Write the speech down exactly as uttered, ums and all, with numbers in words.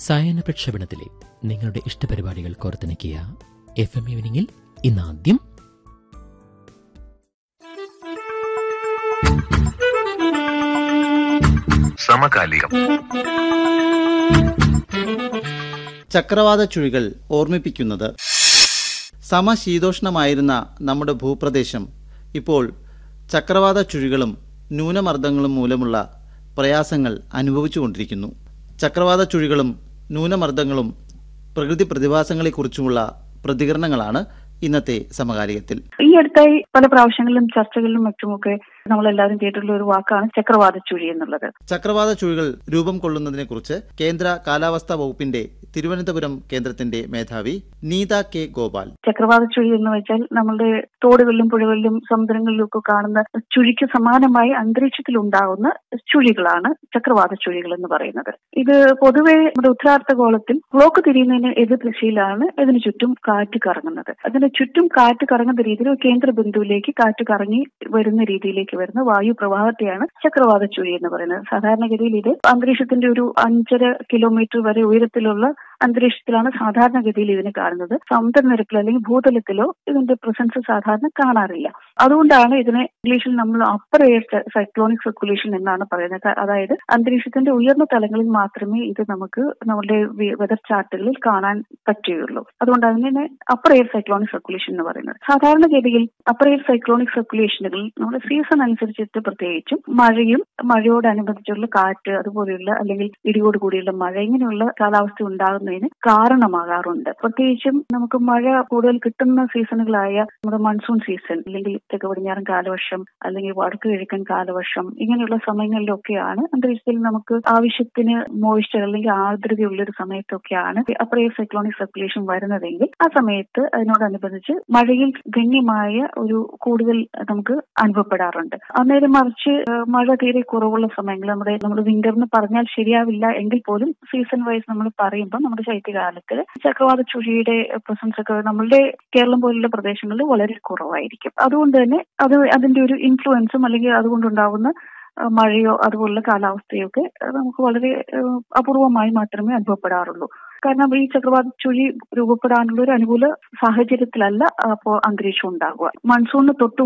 സായാഹ്ന പ്രക്ഷേപണത്തിലെ നിങ്ങളുടെ ഇഷ്ടപരിപാടികൾ കോർത്തിണക്കിയ F M ഈവനിങ്ങിൽ ഇന്നാദ്യം സമകാലികം. ചക്രവാത ചുഴികൾ ഓർമ്മിപ്പിക്കുന്നത് സമശീതോഷ്ണമായിരുന്ന നമ്മുടെ ഭൂപ്രദേശം ഇപ്പോൾ ചക്രവാത ചുഴികളും ന്യൂനമർദ്ദങ്ങളും മൂലമുള്ള പ്രയാസങ്ങൾ അനുഭവിച്ചുകൊണ്ടിരിക്കുന്നു. ചക്രവാത ചുഴികളും ന്യൂനമർദ്ദങ്ങളും പ്രകൃതി പ്രതിഭാസങ്ങളെക്കുറിച്ചുമുള്ള പ്രതികരണങ്ങളാണ് ഇന്നത്തെ സമകാലികത്തിൽ. ഈ അടുത്തായി പല പ്രാവശ്യങ്ങളിലും ചർച്ചകളിലും മറ്റുമൊക്കെ നമ്മളെല്ലാവരും കേട്ടിട്ടുള്ള ഒരു വാക്കാണ് ചക്രവാത ചുഴി എന്നുള്ളത്. ചക്രവാത ചുഴികൾ രൂപം കൊള്ളുന്നതിനെ കുറിച്ച് കേന്ദ്ര കാലാവസ്ഥാ വകുപ്പിന്റെ തിരുവനന്തപുരം കേന്ദ്രത്തിന്റെ മേധാവി നീത കെ ഗോപാൽ. ചക്രവാത ചുഴി എന്ന് വെച്ചാൽ നമ്മുടെ തോടുകളിലും പുഴകളിലും സമുദ്രങ്ങളിലും ഒക്കെ കാണുന്ന ചുഴിക്ക് സമാനമായി അന്തരീക്ഷത്തിൽ ഉണ്ടാകുന്ന ചുഴികളാണ് ചക്രവാത ചുഴികൾ എന്ന് പറയുന്നത്. ഇത് പൊതുവെ നമ്മുടെ ഉത്തരാർദ്ധഗോളത്തിൽ ബ്ലോക്ക് തിരിയുന്നതിന് എതിർ ദിശയിലാണ് ഇതിന് ചുറ്റും കാറ്റ് കറങ്ങുന്നത്. അതിന് ചുറ്റും കാറ്റ് കറങ്ങുന്ന രീതിയിൽ ഒരു കേന്ദ്ര ബിന്ദുവിലേക്ക് കാറ്റ് കറങ്ങി വരുന്ന രീതിയിലേക്ക് വരുന്ന വായു പ്രവാഹത്തെയാണ് ചക്രവാത ചുഴി എന്ന് പറയുന്നത്. സാധാരണഗതിയിൽ ഇത് അന്തരീക്ഷത്തിന്റെ ഒരു അഞ്ചര കിലോമീറ്റർ വരെ ഉയരത്തിലുള്ള അന്തരീക്ഷത്തിലാണ് സാധാരണഗതിയിൽ ഇതിനെ കാണുന്നത്. സമുദ്രനിരപ്പിലോ അല്ലെങ്കിൽ ഭൂതലത്തിലോ ഇതിന്റെ പ്രസൻസ് സാധാരണ കാണാറില്ല. അതുകൊണ്ടാണ് ഇതിനെ ഇംഗ്ലീഷിൽ നമ്മൾ അപ്പർ എയർ സൈക്ലോണിക് സർക്കുലേഷൻ എന്നാണ് പറയുന്നത്. അതായത് അന്തരീക്ഷത്തിന്റെ ഉയർന്ന തലങ്ങളിൽ മാത്രമേ ഇത് നമുക്ക് നമ്മുടെ വെതർ ചാർട്ടുകളിൽ കാണാൻ പറ്റുകയുള്ളൂ. അതുകൊണ്ട് അതിനെ അപ്പർ എയർ സൈക്ലോണിക് സർക്കുലേഷൻ എന്ന് പറയുന്നത്. സാധാരണഗതിയിൽ അപ്പർ എയർ സൈക്ലോണിക് സർക്കുലേഷനുകൾ നമ്മുടെ സീസൺ അനുസരിച്ചിട്ട് പ്രത്യേകിച്ചും മഴയും മഴയോടനുബന്ധിച്ചുള്ള കാറ്റ് അതുപോലെയുള്ള അല്ലെങ്കിൽ ഇടിയോട് കൂടിയുള്ള മഴ ഇങ്ങനെയുള്ള കാലാവസ്ഥ ഉണ്ടാകുന്നതിന് കാരണമാകാറുണ്ട്. പ്രത്യേകിച്ചും നമുക്ക് മഴ കൂടുതൽ കിട്ടുന്ന സീസണുകളായ നമ്മുടെ മൺസൂൺ സീസൺ അല്ലെങ്കിൽ തെക്ക് പടിഞ്ഞാറൻ കാലവർഷം അല്ലെങ്കിൽ വടക്ക് കിഴക്കൻ കാലവർഷം ഇങ്ങനെയുള്ള സമയങ്ങളിലൊക്കെയാണ് അന്തരീക്ഷത്തിൽ നമുക്ക് ആവശ്യത്തിന് മോയ്സ്ചർ അല്ലെങ്കിൽ ആർദ്രതയുള്ള ഒരു സമയത്തൊക്കെയാണ് അപ്പർ എയർ സൈക്ലോണിക് സർക്കുലേഷൻ വരുന്നതെങ്കിൽ ആ സമയത്ത് അതിനോടനുബന്ധിച്ച് മഴയിൽ ഗണ്യമായ ഒരു കൂടുതൽ നമുക്ക് അനുഭവപ്പെടാറുണ്ട്. അന്നേരം മറിച്ച് മഴ തീരെ കുറവുള്ള സമയങ്ങൾ നമ്മുടെ നമ്മുടെ വിന്ററിന് പറഞ്ഞാൽ ശരിയാവില്ല എങ്കിൽ പോലും സീസൺ വൈസ് നമ്മൾ പറയുമ്പോൾ നമ്മുടെ ശൈത്യകാലത്തിൽ ചക്രവാത ചുഴിയുടെ പ്രസൻസ് ഒക്കെ നമ്മളുടെ കേരളം പോലുള്ള പ്രദേശങ്ങളിൽ വളരെ കുറവായിരിക്കും. അതുകൊണ്ട് തന്നെ അത് അതിന്റെ ഒരു ഇൻഫ്ലുവൻസും അല്ലെങ്കിൽ അതുകൊണ്ടുണ്ടാവുന്ന മഴയോ അതുപോലുള്ള കാലാവസ്ഥയോ ഒക്കെ നമുക്ക് വളരെ അപൂർവമായി മാത്രമേ അനുഭവപ്പെടാറുള്ളൂ. കാരണം ഈ ചക്രവാത ചുഴി രൂപപ്പെടാനുള്ള ഒരു അനുകൂല സാഹചര്യത്തിലല്ല അപ്പോൾ അന്തരീക്ഷം ഉണ്ടാകുക. മൺസൂണിന് തൊട്ട്